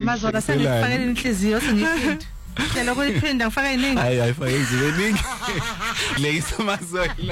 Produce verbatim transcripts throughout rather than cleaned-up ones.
Mazola sengifakela inhliziyo sengiphinda Phela kuyiphinda ngifaka iningi hayi ayifake izinto eningi leyisa Mazola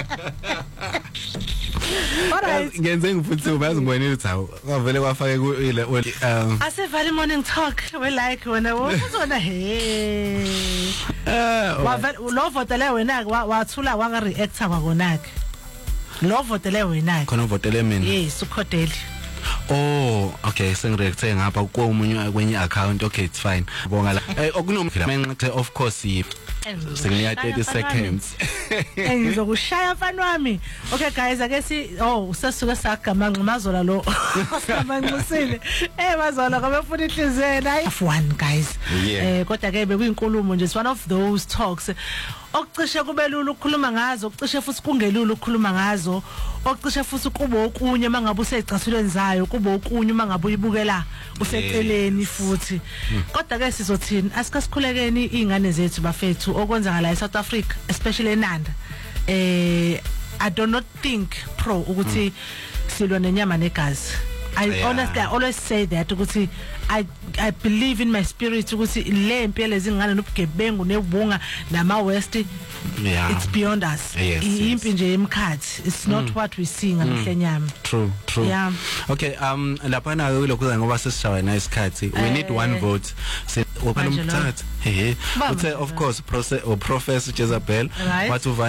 Alright ngenze ngifuthe ubazi ngibonile ukuthi awu kwavele kwafake ku ile um Asevale morning talk we like wena uzona he wa lo votele wena wathula wanga reactor kwakonake lo votele wena khona votele mina yes ukhodeli Oh okay sengireacte ngapha komunye kwenye account okay it's fine bonga la eh okunomhlamenqethe of course sengiya thirty seconds engizokushaya mfana wami okay guys ake si oh sasuke sagama Mazola lo samanqusile eh Mazola ngoba ufuna inhliziyo nayi one guys eh kodwa ke bekuyinkulumo nje it's one of those talks okucishe kubelula ukukhuluma ngazo okucishe futhi kungelula ukukhuluma ngazo okucishe futhi kubo okunye mangabe usecasulweni zayo kubo okunye mangabe uyibukela useceleni futhi kodwa ke sizothini asikasikhulekeni izingane zethu bafethu okwenzakala eSouth Africa especially eNanda eh I do not think pro ukuthi silwa nenyama negazi I yeah. honestly I always say that ukuthi I I believe in my spirit ukuthi le impela ezingane nobugebengu nebunga nama west yeah. it's beyond us yes, impi nje emkhathi it's not mm. what we see ngamhlenyama true true yeah. Okay um lapha na lokho ngoba sesishawa na isikhathi we need one vote opana umthatha he he of course process or Professor Jezabel right. What